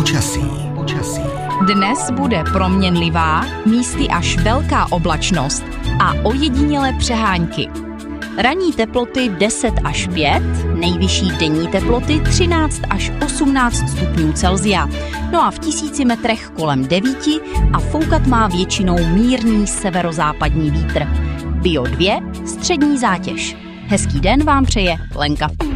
Dnes bude proměnlivá, místy až velká oblačnost a ojedinělé přehánky. Ranní teploty 10 až 5, nejvyšší denní teploty 13 až 18 stupňů Celsia. No a v 1000 metrech kolem 9 a foukat má většinou mírný severozápadní vítr. Bio 2, střední zátěž. Hezký den vám přeje Lenka.